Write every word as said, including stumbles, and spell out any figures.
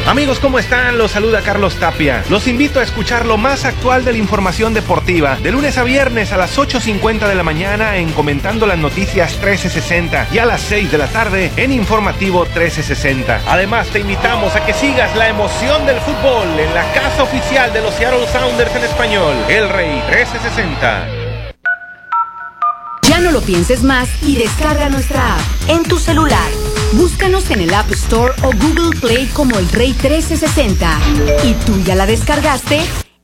Amigos, ¿cómo están? Los saluda Carlos Tapia. Los invito a escuchar lo más actual de la información deportiva, de lunes a viernes a las ocho cincuenta de la mañana en Comentando las Noticias trece sesenta y a las seis de la tarde en Informativo trece sesenta. Además, te invitamos a que sigas la emoción del fútbol en la casa oficial de los Seattle Sounders en español, El Rey trece sesenta. Ya no lo pienses más y descarga nuestra app en tu celular. Búscanos en el App Store o Google Play como El Rey trece sesenta. ¿Y tú ya la descargaste?